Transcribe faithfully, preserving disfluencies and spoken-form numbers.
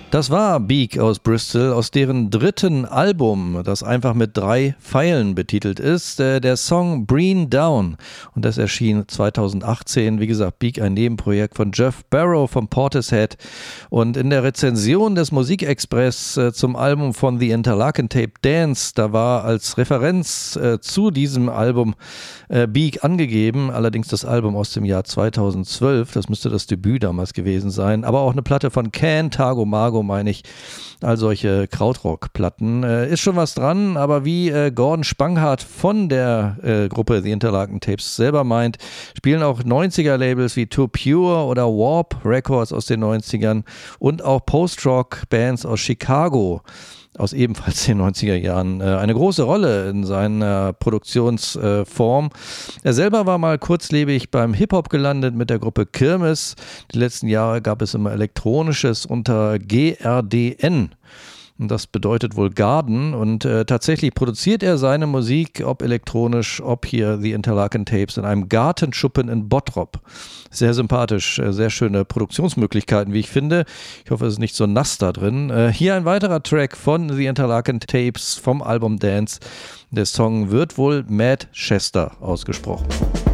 Das war Beak aus Bristol, aus deren dritten Album, das einfach mit drei Pfeilen betitelt ist, äh, der Song Breen Down. Und das erschien zweitausendachtzehn. Wie gesagt, Beak, ein Nebenprojekt von Jeff Barrow vom Portishead. Und in der Rezension des Musikexpress äh, zum Album von The Interlaken Tape Dance, da war als Referenz äh, zu diesem Album äh, Beak angegeben, allerdings das Album aus dem Jahr zweitausendzwölf, das müsste das Debüt damals gewesen sein, aber auch eine Platte von Can, Tago Mago, meine ich, all solche Krautrock-Platten. Äh, ist schon was dran, aber wie äh, Gordon Spanghardt von der äh, Gruppe The Interlaken Tapes selber meint, spielen auch neunziger-Labels wie Too Pure oder Warp Records aus den neunzigern und auch Post-Rock-Bands aus Chicago aus ebenfalls den neunziger Jahren, äh, eine große Rolle in seiner Produktionsform. Äh, er selber war mal kurzlebig beim Hip-Hop gelandet mit der Gruppe Kirmes. Die letzten Jahre gab es immer Elektronisches unter G R D N. Und das bedeutet wohl Garden. Und äh, tatsächlich produziert er seine Musik, ob elektronisch, ob hier The Interlaken Tapes, in einem Gartenschuppen in Bottrop. Sehr sympathisch, äh, sehr schöne Produktionsmöglichkeiten, wie ich finde. Ich hoffe, es ist nicht so nass da drin. Äh, hier ein weiterer Track von The Interlaken Tapes vom Album Dance. Der Song wird would wohl Mad Chester ausgesprochen.